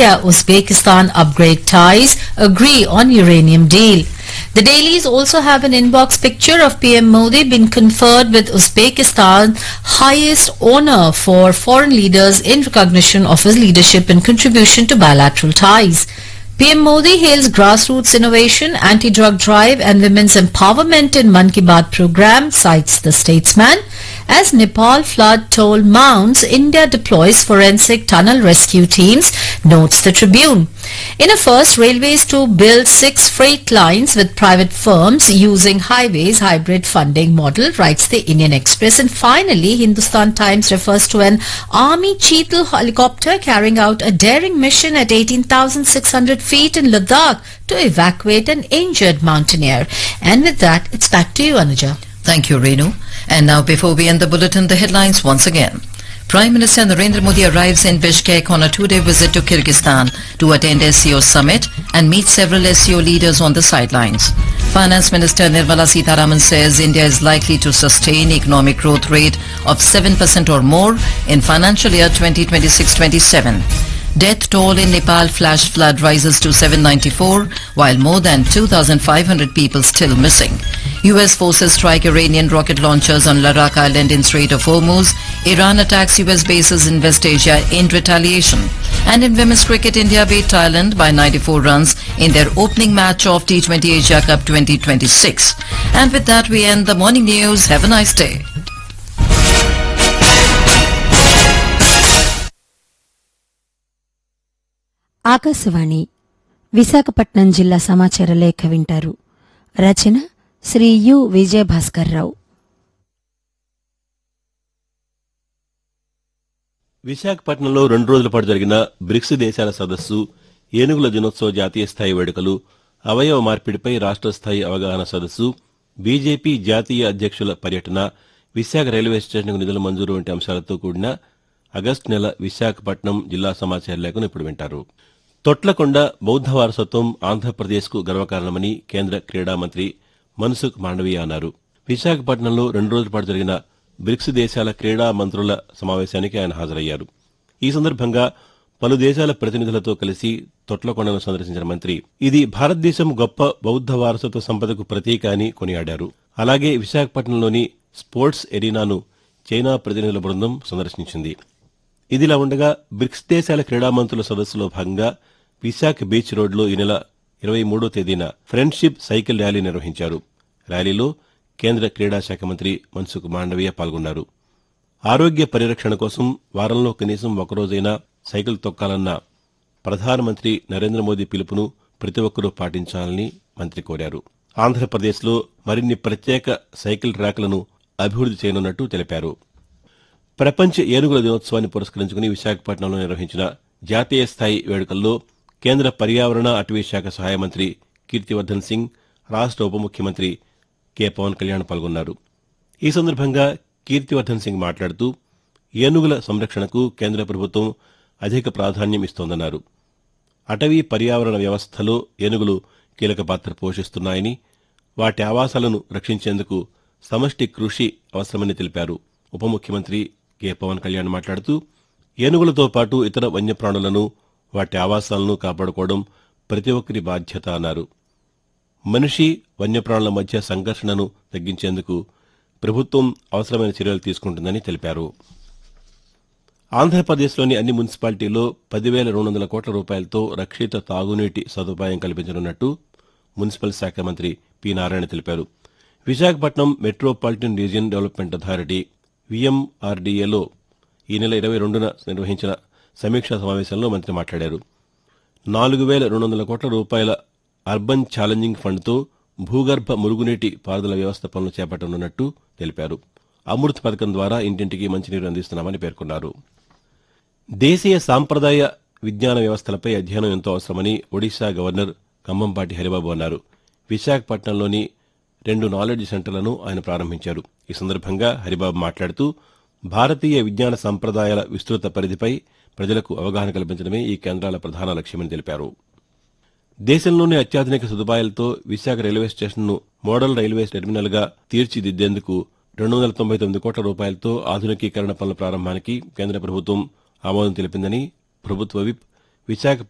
India-Uzbekistan upgrade ties, agree on uranium deal. The dailies also have an inbox picture of PM Modi being conferred with Uzbekistan highest honor for foreign leaders in recognition of his leadership and contribution to bilateral ties. PM Modi hails grassroots innovation, anti-drug drive and women's empowerment in Mann Ki Baat program, cites the statesman. As Nepal flood toll mounts, India deploys forensic tunnel rescue teams, notes the Tribune. In a first, Railways to build 6 freight lines with private firms using highways hybrid funding model, writes the Indian Express. And finally, Hindustan Times refers to an Army Cheetal helicopter carrying out a daring mission at 18,600 feet in Ladakh to evacuate an injured mountaineer. And with that, it's back to you, Anuja. Thank you, Renu. And now, before we end the bulletin, the headlines once again. Prime Minister Narendra Modi arrives in Bishkek on a 2-day visit to Kyrgyzstan to attend SCO summit and meet several SCO leaders on the sidelines. Finance Minister Nirmala Sitharaman says India is likely to sustain economic growth rate of 7% or more in financial year 2026-27. Death toll in Nepal flash flood rises to 794, while more than 2,500 people still missing. US forces strike Iranian rocket launchers on Ladakh Island in Strait of Hormuz. Iran attacks US bases in West Asia in retaliation. And in women's cricket, India beat Thailand by 94 runs in their opening match of T20 Asia Cup 2026. And with that, we end the morning news. Have a nice day. Akashvani Visakhapatnam జిల్లా సమాచార లేఖ వింటారు. రచన Shri you Vijaya Bhaskar Rao. విశాఖపట్నంలో 2 రోజుల పాటు జరిగిన bricks దేశాల సదస్సు, ఏనుగుల దినోత్సవ జాతీయ స్థాయి వేడుకలు, అవయవ మార్పిడిపై రాష్ట్ర స్థాయి అవగాహన సదస్సు, బీజేపీ జాతీయ అధ్యక్షుల పర్యటన, విశాఖ రైల్వే స్టేషన్కు నిధుల మంజూరు వంటి అంశాలతో కూడిన ఆగస్టు నెల విశాఖపట్నం జిల్లా సమాచార లేఖను ఇప్పుడు వింటారు. తొట్లకొండ బౌద్ధ వారసత్వం ఆంధ్రప్రదేశ్కు గర్వకారణమని కేంద్ర క్రీడా మంత్రి మన్సుఖ్ మాండవీయ అన్నారు. విశాఖపట్నంలో 2 రోజుల పాటు జరిగిన బ్రిక్స్ దేశాల క్రీడా మంత్రుల సమావేశానికి ఆయన హాజరయ్యారు. ఈ సందర్భంగా పలు దేశాల ప్రతినిధులతో కలిసి తొట్లకొండను సందర్శించిన మంత్రి ఇది భారతదేశం గొప్ప బౌద్ధ వారసత్వ సంపదకు ప్రతీక అని కొనియాడారు. అలాగే విశాఖపట్నంలోని స్పోర్ట్స్ ఎరీనాను చైనా ప్రతినిధుల బృందం సందర్శించింది. ఇదిలా ఉండగా బ్రిక్స్ దేశాల క్రీడా మంత్రుల సదస్సులో భాగంగా విశాఖ బీచ్ రోడ్లో ఈ నెల 23వ తేదీన ఫ్రెండ్షిప్ సైకిల్ ర్యాలీ నిర్వహించారు. ర్యాలీలో కేంద్ర క్రీడా శాఖ మంత్రి మన్సుఖ్ మాండవీయ పాల్గొన్నారు. ఆరోగ్య పరిరక్షణ కోసం వారంలో కనీసం ఒకరోజైనా సైకిల్ తొక్కాలన్న ప్రధానమంత్రి నరేంద్ర మోదీ పిలుపును ప్రతి ఒక్కరూ పాటించాలని మంత్రి కోరారు. ఆంధ్రప్రదేశ్లో మరిన్ని ప్రత్యేక సైకిల్ ట్రాక్లను అభివృద్ది చేయనున్నట్టు తెలిపారు. ప్రపంచ ఏనుగుల దినోత్సవాన్ని పురస్కరించుకుని విశాఖపట్నంలో నిర్వహించిన జాతీయ స్థాయి వేడుకల్లో కేంద్ర పర్యావరణ అటవీ శాఖ సహాయ మంత్రి కీర్తివర్ధన్ సింగ్, రాష్ట్ర ఉప ముఖ్యమంత్రి కె పవన్ కళ్యాణ్ పాల్గొన్నారు. ఈ సందర్భంగా కీర్తివర్ధన్ సింగ్ మాట్లాడుతూ ఏనుగుల సంరక్షణకు కేంద్ర ప్రభుత్వం అధిక ప్రాధాన్యం ఇస్తోందన్నారు. అటవీ పర్యావరణ వ్యవస్థలో ఏనుగులు కీలక పాత్ర పోషిస్తున్నాయని, వాటి ఆవాసాలను రక్షించేందుకు సమష్టి కృషి అవసరమని తెలిపారు. ఉప ముఖ్యమంత్రి కె పవన్ కళ్యాణ్ మాట్లాడుతూ ఏనుగులతో పాటు ఇతర వన్యప్రాణులను, వాటి ఆవాసాలను కాపాడుకోవడం ప్రతి ఒక్కరి బాధ్యత అన్నారు. మనిషి వన్యప్రాణుల మధ్య సంఘర్షణను తగ్గించేందుకు ప్రభుత్వం అవసరమైన చర్యలు తీసుకుంటుందని తెలిపారు. ఆంధ్రప్రదేశ్లోని అన్ని మున్సిపాలిటీల్లో 10,200 కోట్ల రూపాయలతో రక్షిత తాగునీటి సదుపాయం కల్పించనున్నట్టు మున్సిపల్ శాఖ మంత్రి పి నారాయణ తెలిపారు. Visakhapatnam metropolitan region development authority విఎంఆర్డీఏలో ఈ నెల 22న నిర్వహించిన సమీక్షా సమావేశంలో మంత్రి మాట్లాడారు. 4,200 కోట్ల రూపాయల అర్బన్ ఛాలెంజింగ్ ఫండ్తో భూగర్భ మురుగునీటి పారుదల వ్యవస్థ పనులు చేపట్టనున్నట్టు తెలిపారు. అమృత్ పథకం ద్వారా ఇంటింటికి మంచినీరు అందిస్తున్నామని పేర్కొన్నారు. దేశీయ సాంప్రదాయ విజ్ఞాన వ్యవస్థలపై అధ్యయనం ఎంతో అవసరమని ఒడిశా గవర్నర్ కంభంపాటి హరిబాబు అన్నారు. విశాఖపట్నంలోని 2 నాలెడ్జ్ సెంటర్లను ఆయన ప్రారంభించారు. ఈ సందర్భంగా హరిబాబు మాట్లాడుతూ భారతీయ విజ్ఞాన సంప్రదాయాల విస్తృత పరిధిపై ప్రజలకు అవగాహన కల్పించడమే ఈ కేంద్రాల ప్రధాన లక్ష్యమని తెలిపారు. దేశంలోనే అత్యాధునిక సదుపాయాలతో విశాఖ రైల్వే స్టేషన్ను మోడల్ రైల్వే టెర్మినల్గా తీర్చిదిద్దేందుకు 299 కోట్ల రూపాయలతో ఆధునికీకరణ పనుల ప్రారంభానికి కేంద్ర ప్రభుత్వం ఆమోదం తెలిపిందని ప్రభుత్వ విప్ విశాఖ